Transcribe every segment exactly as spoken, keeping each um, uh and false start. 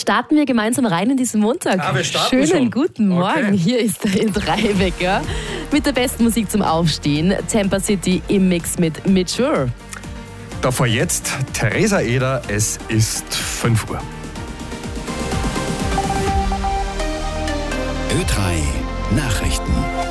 Starten wir gemeinsam rein in diesen Montag. Ah, wir starten Schönen schon. guten Morgen. Okay. Hier ist der E drei Wecker mit der besten Musik zum Aufstehen. Tampa City im Mix mit Mature. Davor jetzt Theresa Eder, es ist fünf Uhr. Ö drei Nachrichten.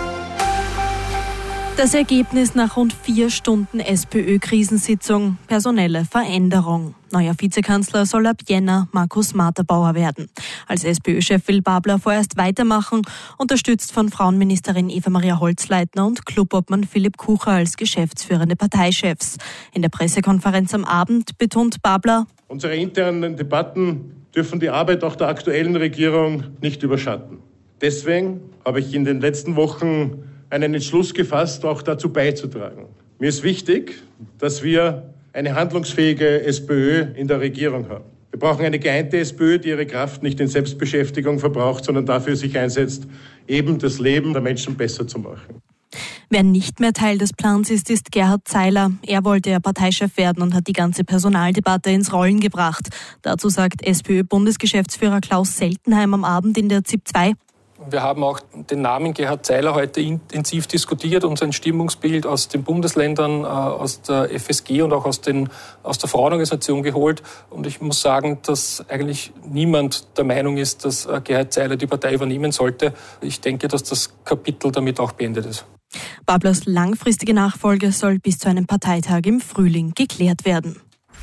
Das Ergebnis nach rund vier Stunden SPÖ-Krisensitzung: personelle Veränderung. Neuer Vizekanzler soll ab Jänner Markus Marterbauer werden. Als SPÖ-Chef will Babler vorerst weitermachen, unterstützt von Frauenministerin Eva-Maria Holzleitner und Clubobmann Philipp Kucher als geschäftsführende Parteichefs. In der Pressekonferenz am Abend betont Babler: Unsere internen Debatten dürfen die Arbeit auch der aktuellen Regierung nicht überschatten. Deswegen habe ich in den letzten Wochen einen Entschluss gefasst, auch dazu beizutragen. Mir ist wichtig, dass wir eine handlungsfähige SPÖ in der Regierung haben. Wir brauchen eine geeinte SPÖ, die ihre Kraft nicht in Selbstbeschäftigung verbraucht, sondern dafür sich einsetzt, eben das Leben der Menschen besser zu machen. Wer nicht mehr Teil des Plans ist, ist Gerhard Zeiler. Er wollte ja Parteichef werden und hat die ganze Personaldebatte ins Rollen gebracht. Dazu sagt SPÖ-Bundesgeschäftsführer Klaus Seltenheim am Abend in der Z I P zwei. Wir haben auch den Namen Gerhard Zeiler heute intensiv diskutiert und sein Stimmungsbild aus den Bundesländern, aus der F S G und auch aus, den, aus der Frauenorganisation geholt. Und ich muss sagen, dass eigentlich niemand der Meinung ist, dass Gerhard Zeiler die Partei übernehmen sollte. Ich denke, dass das Kapitel damit auch beendet ist. Bablers langfristige Nachfolge soll bis zu einem Parteitag im Frühling geklärt werden.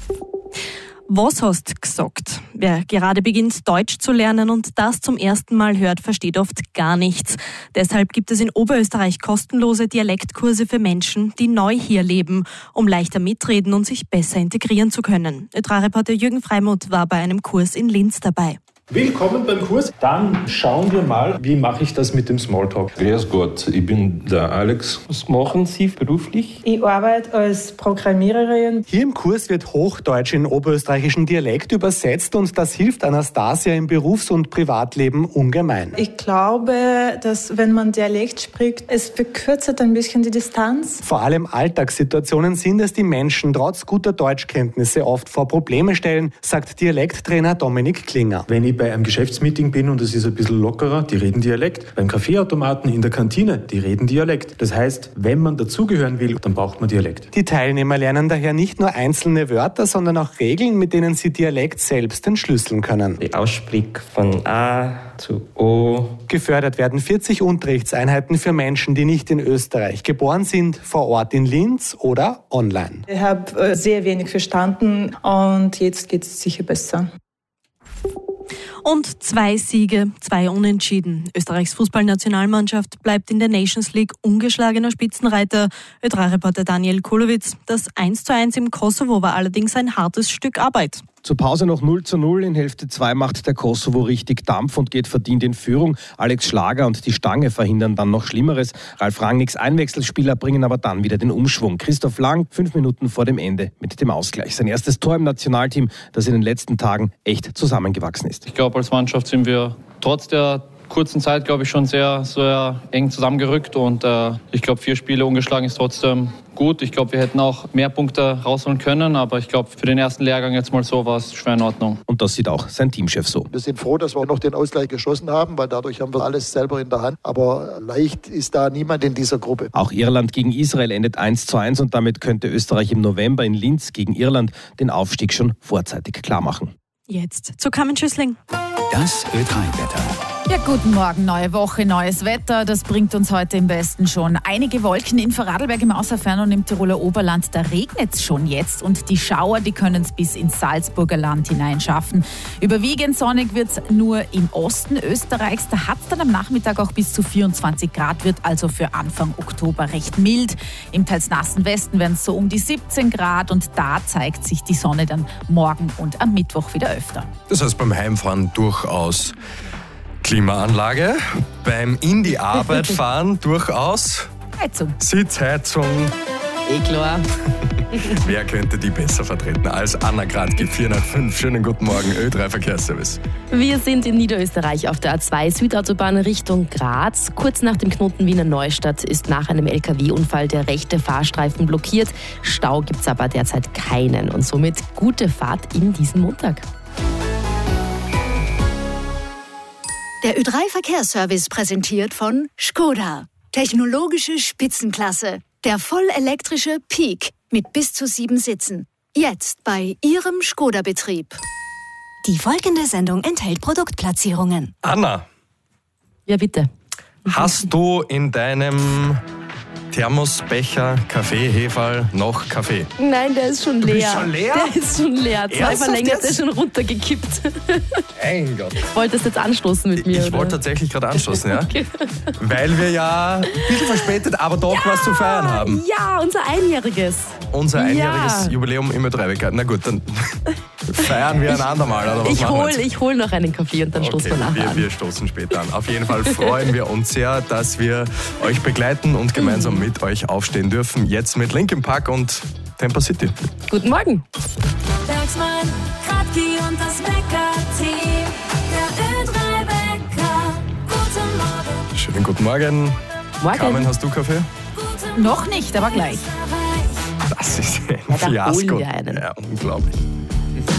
Was hast gesagt? Wer gerade beginnt, Deutsch zu lernen und das zum ersten Mal hört, versteht oft gar nichts. Deshalb gibt es in Oberösterreich kostenlose Dialektkurse für Menschen, die neu hier leben, um leichter mitreden und sich besser integrieren zu können. Ö drei Reporter Jürgen Freimuth war bei einem Kurs in Linz dabei. Willkommen beim Kurs. Dann schauen wir mal, wie mache ich das mit dem Smalltalk. Grüß Gott, ich bin der Alex. Was machen Sie beruflich? Ich arbeite als Programmiererin. Hier im Kurs wird Hochdeutsch in oberösterreichischen Dialekt übersetzt und das hilft Anastasia im Berufs- und Privatleben ungemein. Ich glaube, dass wenn man Dialekt spricht, es verkürzt ein bisschen die Distanz. Vor allem Alltagssituationen sind es, die Menschen trotz guter Deutschkenntnisse oft vor Probleme stellen, sagt Dialekttrainer Dominik Klinger. Wenn ich bei einem Geschäftsmeeting bin und es ist ein bisschen lockerer, die reden Dialekt. Beim Kaffeeautomaten, in der Kantine, die reden Dialekt. Das heißt, wenn man dazugehören will, dann braucht man Dialekt. Die Teilnehmer lernen daher nicht nur einzelne Wörter, sondern auch Regeln, mit denen sie Dialekt selbst entschlüsseln können. Der Aussprich von A zu O. Gefördert werden vierzig Unterrichtseinheiten für Menschen, die nicht in Österreich geboren sind, vor Ort in Linz oder online. Ich habe sehr wenig verstanden und jetzt geht es sicher besser. Und zwei Siege, zwei Unentschieden. Österreichs Fußballnationalmannschaft bleibt in der Nations League ungeschlagener Spitzenreiter. Ö drei Reporter Daniel Kulowitz. Das eins zu eins im Kosovo war allerdings ein hartes Stück Arbeit. Zur Pause noch null zu null. In Hälfte zwei macht der Kosovo richtig Dampf und geht verdient in Führung. Alex Schlager und die Stange verhindern dann noch Schlimmeres. Ralf Rangnicks Einwechselspieler bringen aber dann wieder den Umschwung. Christoph Lang, fünf Minuten vor dem Ende mit dem Ausgleich. Sein erstes Tor im Nationalteam, das in den letzten Tagen echt zusammengewachsen ist. Ich glaube, als Mannschaft sind wir trotz der kurzen Zeit, glaube ich, schon sehr, sehr eng zusammengerückt und äh, ich glaube, vier Spiele ungeschlagen ist trotzdem gut. Ich glaube, wir hätten auch mehr Punkte rausholen können, aber ich glaube, für den ersten Lehrgang jetzt mal so war es schwer in Ordnung. Und das sieht auch sein Teamchef so. Wir sind froh, dass wir noch den Ausgleich geschossen haben, weil dadurch haben wir alles selber in der Hand. Aber leicht ist da niemand in dieser Gruppe. Auch Irland gegen Israel endet eins zu eins und damit könnte Österreich im November in Linz gegen Irland den Aufstieg schon vorzeitig klar machen. Jetzt zu Carmen Schüssling. Das Ö drei Wetter. Ja, guten Morgen, neue Woche, neues Wetter. Das bringt uns heute im Westen schon einige Wolken in Vorarlberg im Außerfern und im Tiroler Oberland. Da regnet es schon jetzt und die Schauer, die können es bis ins Salzburger Land hinein schaffen. Überwiegend sonnig wird es nur im Osten Österreichs. Da hat es dann am Nachmittag auch bis zu vierundzwanzig Grad, wird also für Anfang Oktober recht mild. Im teils nassen Westen werden es so um die siebzehn Grad und da zeigt sich die Sonne dann morgen und am Mittwoch wieder öfter. Das heißt beim Heimfahren durchaus Klimaanlage, beim in die Arbeit fahren durchaus Heizung. Sitzheizung. Eh klar. Wer könnte die besser vertreten als Anna Gradke, vier nach fünf. Schönen guten Morgen, Ö drei Verkehrsservice. Wir sind in Niederösterreich auf der A zwei Südautobahn Richtung Graz. Kurz nach dem Knoten Wiener Neustadt ist nach einem L K W-Unfall der rechte Fahrstreifen blockiert. Stau gibt es aber derzeit keinen und somit gute Fahrt in diesen Montag. Der Ö drei Verkehrsservice präsentiert von Škoda. Technologische Spitzenklasse. Der vollelektrische Peak mit bis zu sieben Sitzen. Jetzt bei Ihrem Škoda-Betrieb. Die folgende Sendung enthält Produktplatzierungen. Anna. Ja, bitte. Hast du in deinem Thermosbecher, Kaffee, Heferl noch Kaffee? Nein, der ist schon leer. Du bist schon leer? Der ist schon leer. Zwei Ernsthaft verlängerte jetzt? schon runtergekippt. Mein Gott. Wolltest jetzt anstoßen mit mir, Ich oder? wollte tatsächlich gerade anstoßen, ja. Okay. Weil wir ja ein bisschen verspätet, aber doch ja, was zu feiern haben. Ja, unser Einjähriges. Unser einjähriges Ja. Jubiläum im Ö drei Wecker. Na gut, dann feiern wir ein andermal, oder was Ich machen wir hol, jetzt? ich hol noch einen Kaffee und dann stoßen Okay, wir nachher wir, an. wir stoßen später an. Auf jeden Fall freuen wir uns sehr, dass wir euch begleiten und gemeinsam Mhm. mit euch aufstehen dürfen. Jetzt mit Linkin Park und Tempo City. Guten Morgen. Bergsmann, Kratki und das Wecker-Team. Der Ö drei Wecker. Guten Morgen. Schönen guten Morgen. Morgen. Carmen, hast du Kaffee? Noch nicht, aber gleich. Das ist ein Ja, da holen Fiasko. wir einen. Ja, unglaublich.